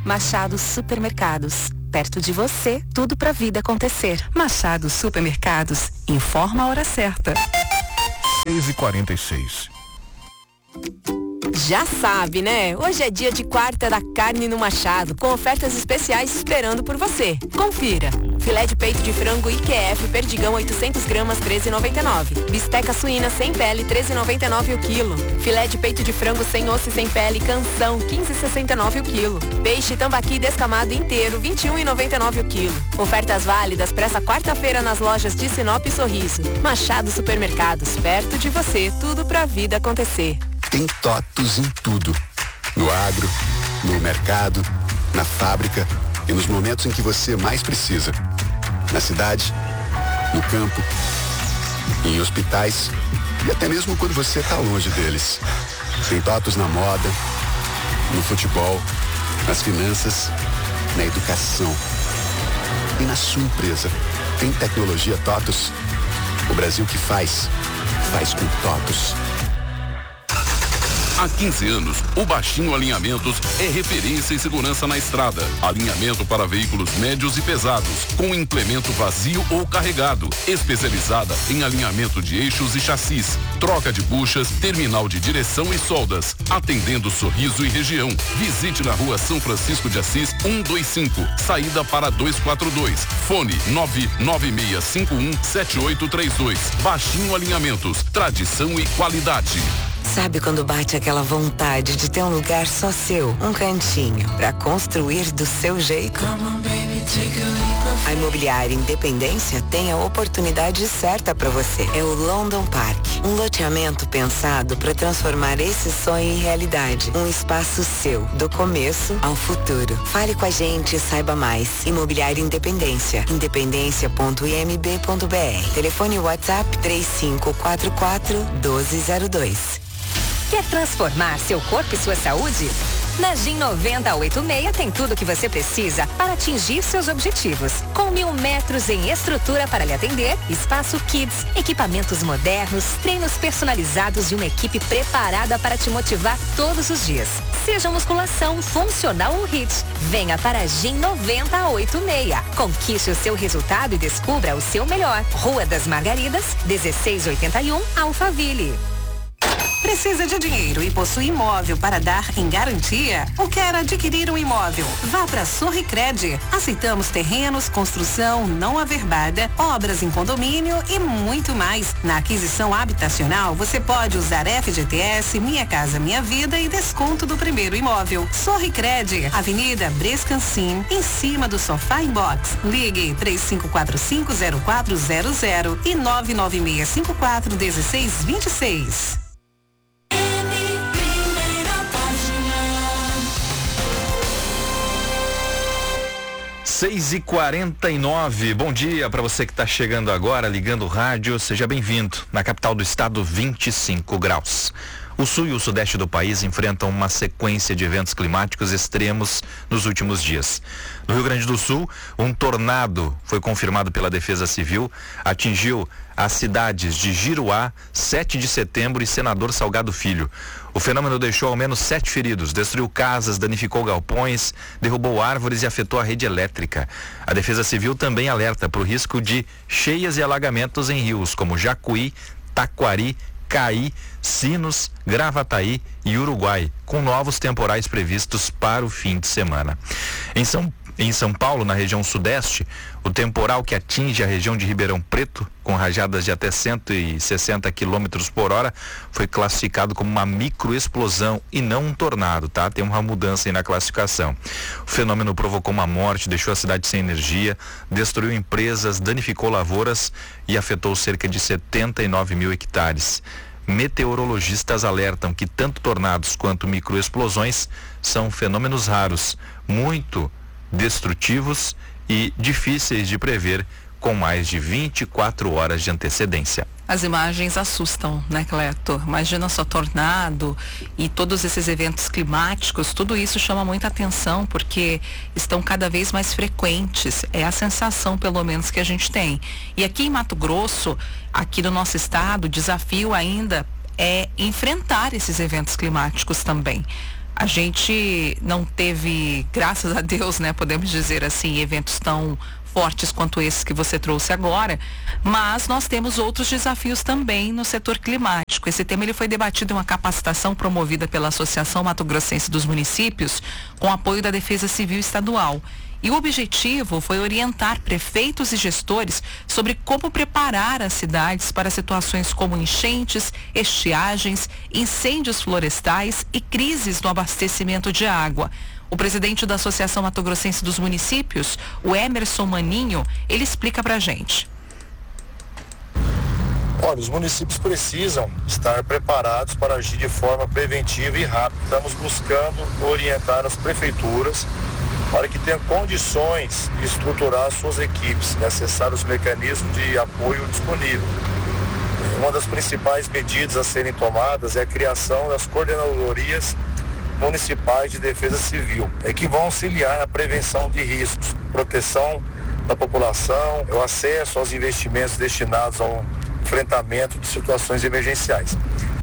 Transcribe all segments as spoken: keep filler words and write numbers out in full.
Machado Supermercados. Perto de você, tudo pra vida acontecer. Machado Supermercados. Informa a hora certa. seis e quarenta e seis. Já sabe, né? Hoje é dia de quarta da carne no Machado, com ofertas especiais esperando por você. Confira. Filé de peito de frango I Q F Perdigão oitocentos gramas, treze e noventa e nove. Bisteca suína sem pele, treze e noventa e nove o quilo. Filé de peito de frango sem osso e sem pele, Canção, quinze e sessenta e nove o quilo. Peixe tambaqui descamado inteiro, vinte e um e noventa e nove o quilo. Ofertas válidas para essa quarta-feira nas lojas de Sinop e Sorriso. Machado Supermercados, perto de você, tudo pra vida acontecer. Tem TOTUS em tudo. No agro, no mercado, na fábrica e nos momentos em que você mais precisa. Na cidade, no campo, em hospitais e até mesmo quando você está longe deles. Tem TOTUS na moda, no futebol, nas finanças, na educação e na sua empresa. Tem tecnologia TOTUS. O Brasil que faz, faz com TOTUS. Há quinze anos, o Baixinho Alinhamentos é referência em segurança na estrada. Alinhamento para veículos médios e pesados, com implemento vazio ou carregado. Especializada em alinhamento de eixos e chassis, troca de buchas, terminal de direção e soldas. Atendendo Sorriso e região. Visite na rua São Francisco de Assis, cento e vinte e cinco, saída para duzentos e quarenta e dois. Fone nove nove seis cinco um sete oito três dois. Baixinho Alinhamentos, tradição e qualidade. Sabe quando bate aquela vontade de ter um lugar só seu, um cantinho, pra construir do seu jeito? A Imobiliária Independência tem a oportunidade certa para você. É o London Park, um loteamento pensado para transformar esse sonho em realidade. Um espaço seu, do começo ao futuro. Fale com a gente e saiba mais. Imobiliária Independência, independência ponto i m b ponto b r. Telefone WhatsApp três cinco quatro quatro um dois zero dois. Quer transformar seu corpo e sua saúde? Na Gin noventa oitenta e seis tem tudo o que você precisa para atingir seus objetivos. Com mil metros em estrutura para lhe atender, espaço kids, equipamentos modernos, treinos personalizados e uma equipe preparada para te motivar todos os dias. Seja musculação, funcional ou hit. Venha para a Gin noventa oitenta e seis. Conquiste o seu resultado e descubra o seu melhor. Rua das Margaridas, dezesseis oitenta e um, Alphaville. Precisa de dinheiro e possui imóvel para dar em garantia? Ou quer adquirir um imóvel? Vá para Sorricred. Aceitamos terrenos, construção não averbada, obras em condomínio e muito mais. Na aquisição habitacional, você pode usar F G T S, Minha Casa Minha Vida e desconto do primeiro imóvel. Sorricred, Avenida Brescancin, em cima do Sofá Inbox. Ligue três cinco quatro cinco zero quatro zero zero e nove nove seis cinco quatro um seis dois seis. seis e quarenta e nove, bom dia para você que está chegando agora, ligando o rádio, seja bem-vindo. Na capital do estado, vinte e cinco graus. O sul e o sudeste do país enfrentam uma sequência de eventos climáticos extremos nos últimos dias. No Rio Grande do Sul, um tornado foi confirmado pela Defesa Civil, atingiu as cidades de Giruá, sete de setembro e Senador Salgado Filho. O fenômeno deixou ao menos sete feridos, destruiu casas, danificou galpões, derrubou árvores e afetou a rede elétrica. A Defesa Civil também alerta para o risco de cheias e alagamentos em rios como Jacuí, Taquari, Caí, Sinos, Gravataí e Uruguai, com novos temporais previstos para o fim de semana. Em São Em São Paulo, na região sudeste, o temporal que atinge a região de Ribeirão Preto, com rajadas de até cento e sessenta quilômetros por hora, foi classificado como uma microexplosão e não um tornado, tá? Tem uma mudança aí na classificação. O fenômeno provocou uma morte, deixou a cidade sem energia, destruiu empresas, danificou lavouras e afetou cerca de setenta e nove mil hectares. Meteorologistas alertam que tanto tornados quanto microexplosões são fenômenos raros, muito destrutivos e difíceis de prever com mais de vinte e quatro horas de antecedência. As imagens assustam, né, Cleto? Imagina só tornado e todos esses eventos climáticos, tudo isso chama muita atenção porque estão cada vez mais frequentes. É a sensação, pelo menos, que a gente tem. E aqui em Mato Grosso, aqui no nosso estado, o desafio ainda é enfrentar esses eventos climáticos também. A gente não teve, graças a Deus, né, podemos dizer assim, eventos tão fortes quanto esses que você trouxe agora, mas nós temos outros desafios também no setor climático. Esse tema ele foi debatido em uma capacitação promovida pela Associação Mato Grossense dos Municípios, com apoio da Defesa Civil Estadual. E o objetivo foi orientar prefeitos e gestores sobre como preparar as cidades para situações como enchentes, estiagens, incêndios florestais e crises no abastecimento de água. O presidente da Associação Mato Grossense dos Municípios, o Emerson Maninho, ele explica pra gente. Olha, os municípios precisam estar preparados para agir de forma preventiva e rápida. Estamos buscando orientar as prefeituras para que tenham condições de estruturar suas equipes e acessar os mecanismos de apoio disponíveis. Uma das principais medidas a serem tomadas é a criação das coordenadorias municipais de defesa civil, é que vão auxiliar na prevenção de riscos, proteção da população, o acesso aos investimentos destinados ao enfrentamento de situações emergenciais.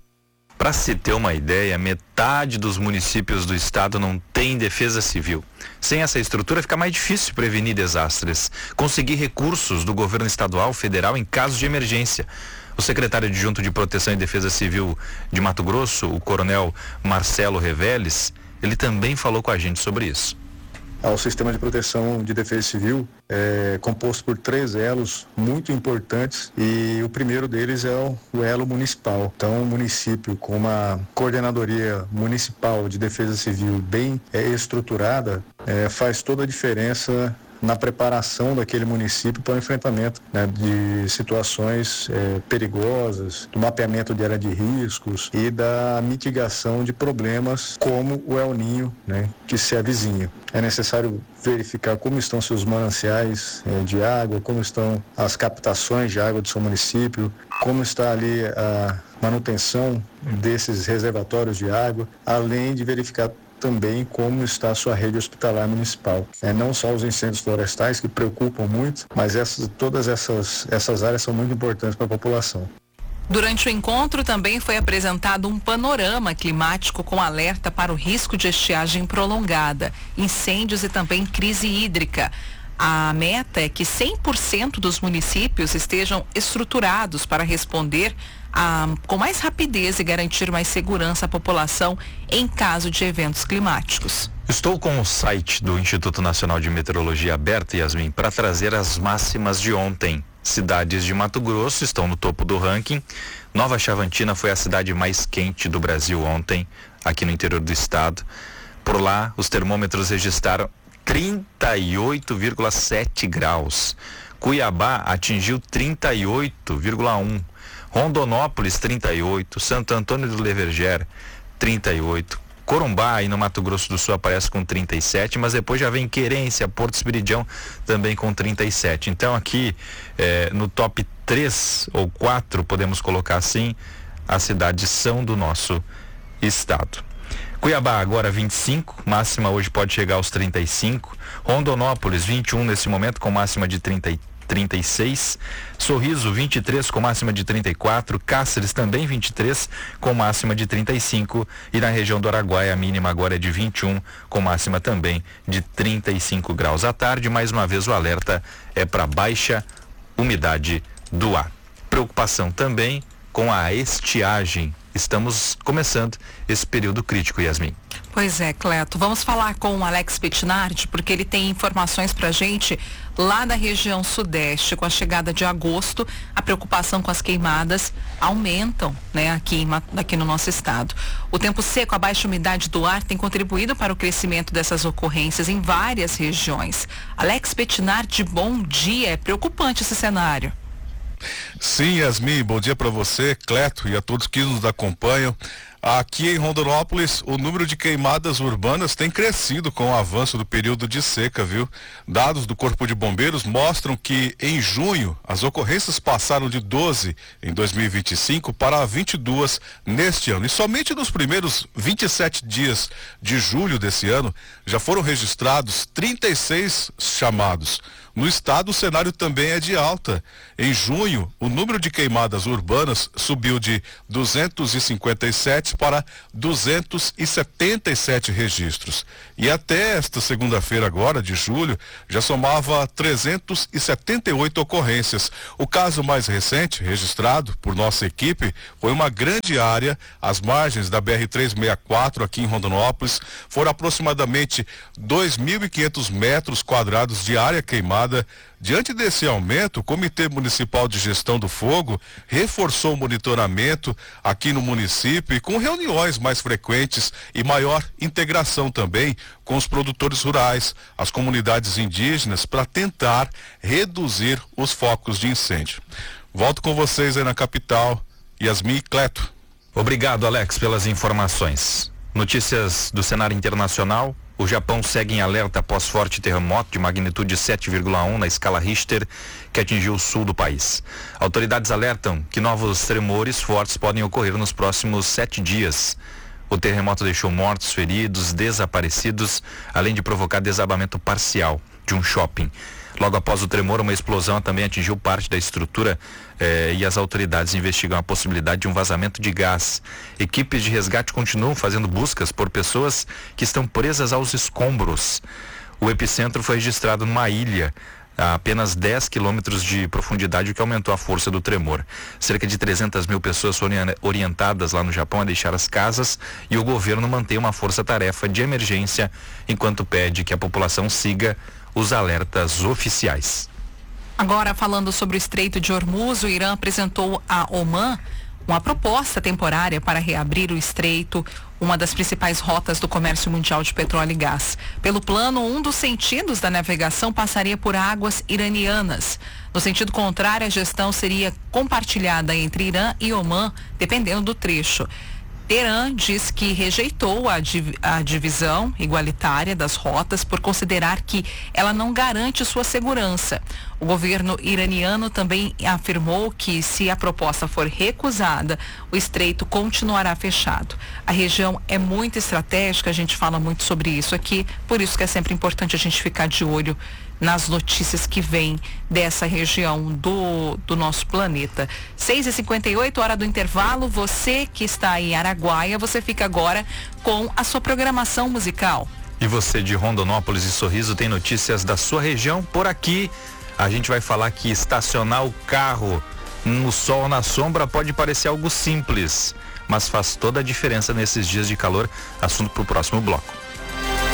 Para se ter uma ideia, metade dos municípios do estado não tem defesa civil. Sem essa estrutura fica mais difícil prevenir desastres, conseguir recursos do governo estadual, federal em caso de emergência. O secretário adjunto de Proteção e Defesa Civil de Mato Grosso, o coronel Marcelo Reveles, ele também falou com a gente sobre isso. O sistema de proteção de defesa civil é composto por três elos muito importantes e o primeiro deles é o elo municipal. Então, o município com uma coordenadoria municipal de defesa civil bem é, estruturada é, faz toda a diferença na preparação daquele município para o enfrentamento, né, de situações é, perigosas, do mapeamento de área de riscos e da mitigação de problemas como o El Ninho, né, que se avizinha. É necessário verificar como estão seus mananciais é, de água, como estão as captações de água do seu município, como está ali a manutenção desses reservatórios de água, além de verificar também como está a sua rede hospitalar municipal. É, não só os incêndios florestais que preocupam muito, mas essas, todas essas, essas áreas são muito importantes para a população. Durante o encontro também foi apresentado um panorama climático com alerta para o risco de estiagem prolongada, incêndios e também crise hídrica. A meta é que cem por cento dos municípios estejam estruturados para responder a, com mais rapidez e garantir mais segurança à população em caso de eventos climáticos. Estou com o site do Instituto Nacional de Meteorologia aberto, Yasmin, para trazer as máximas de ontem. Cidades de Mato Grosso estão no topo do ranking. Nova Chavantina foi a cidade mais quente do Brasil ontem, aqui no interior do estado. Por lá, os termômetros registraram trinta e oito vírgula sete graus. Cuiabá atingiu trinta e oito vírgula um. Rondonópolis trinta e oito, Santo Antônio do Leverger trinta e oito, Corumbá aí no Mato Grosso do Sul aparece com trinta e sete, mas depois já vem Querência, Porto Esperidião também com trinta e sete. Então aqui eh, no top três ou quatro, podemos colocar assim, as cidades são do nosso estado. Cuiabá agora vinte e cinco, máxima hoje pode chegar aos trinta e cinco. Rondonópolis vinte e um nesse momento com máxima de trinta e trinta e seis, Sorriso vinte e três com máxima de trinta e quatro, Cáceres também vinte e três com máxima de trinta e cinco e na região do Araguaia a mínima agora é de vinte e um com máxima também de trinta e cinco graus. À tarde, mais uma vez o alerta é para baixa umidade do ar. Preocupação também com a estiagem. Estamos começando esse período crítico, Yasmin. Pois é, Cleto. Vamos falar com o Alex Pettinardi, porque ele tem informações pra gente lá da região sudeste. Com a chegada de agosto, a preocupação com as queimadas aumentam, né, aqui, aqui no nosso estado. O tempo seco, a baixa umidade do ar tem contribuído para o crescimento dessas ocorrências em várias regiões. Alex Pettinardi, bom dia. É preocupante esse cenário. Sim, Yasmin, bom dia para você, Cleto, e a todos que nos acompanham. Aqui em Rondonópolis, o número de queimadas urbanas tem crescido com o avanço do período de seca, viu? Dados do Corpo de Bombeiros mostram que em junho as ocorrências passaram de doze em dois mil e vinte e cinco para vinte e dois neste ano. E somente nos primeiros vinte e sete dias de julho desse ano já foram registrados trinta e seis chamados. No estado, o cenário também é de alta. Em junho, o número de queimadas urbanas subiu de duzentos e cinquenta e sete forte para duzentos e setenta e sete registros. E até esta segunda-feira agora, de julho, já somava trezentos e setenta e oito ocorrências. O caso mais recente, registrado por nossa equipe, foi uma grande área, às margens da B R trezentos e sessenta e quatro, aqui em Rondonópolis. Foram aproximadamente dois mil e quinhentos metros quadrados de área queimada. Diante desse aumento, o Comitê Municipal de Gestão do Fogo reforçou o monitoramento aqui no município e com reuniões mais frequentes e maior integração também com os produtores rurais, as comunidades indígenas, para tentar reduzir os focos de incêndio. Volto com vocês aí na capital, Yasmin e Cleto. Obrigado, Alex, pelas informações. Notícias do cenário internacional. O Japão segue em alerta após forte terremoto de magnitude sete vírgula um na escala Richter que atingiu o sul do país. Autoridades alertam que novos tremores fortes podem ocorrer nos próximos sete dias. O terremoto deixou mortos, feridos, desaparecidos, além de provocar desabamento parcial de um shopping. Logo após o tremor, uma explosão também atingiu parte da estrutura eh, e as autoridades investigam a possibilidade de um vazamento de gás. Equipes de resgate continuam fazendo buscas por pessoas que estão presas aos escombros. O epicentro foi registrado numa ilha a apenas dez quilômetros de profundidade, o que aumentou a força do tremor. Cerca de trezentas mil pessoas foram orientadas lá no Japão a deixar as casas e o governo mantém uma força-tarefa de emergência enquanto pede que a população siga os alertas oficiais. Agora, falando sobre o Estreito de Hormuz, o Irã apresentou a Oman uma proposta temporária para reabrir o estreito, uma das principais rotas do comércio mundial de petróleo e gás. Pelo plano, um dos sentidos da navegação passaria por águas iranianas. No sentido contrário, a gestão seria compartilhada entre Irã e Oman, dependendo do trecho. Teherã diz que rejeitou a, div a divisão igualitária das rotas por considerar que ela não garante sua segurança. O governo iraniano também afirmou que, se a proposta for recusada, o estreito continuará fechado. A região é muito estratégica, a gente fala muito sobre isso aqui, por isso que é sempre importante a gente ficar de olho nas notícias que vêm dessa região do, do nosso planeta. seis e cinquenta e oito, hora do intervalo. Você que está em Araguaia, você fica agora com a sua programação musical. E você de Rondonópolis e Sorriso tem notícias da sua região? Por aqui, a gente vai falar que estacionar o carro no sol ou na sombra pode parecer algo simples, mas faz toda a diferença nesses dias de calor. Assunto para o próximo bloco.